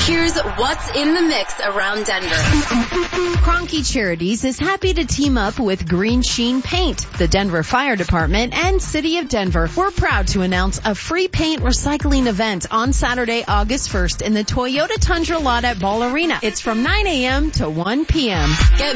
Here's what's in the mix around Denver. Kroenke Charities is happy to team up with Green Sheen Paint, the Denver Fire Department, and City of Denver. We're proud to announce a free paint recycling event on Saturday, August 1st in the Toyota Tundra lot at Ball Arena. It's from 9 a.m. to 1 p.m. Get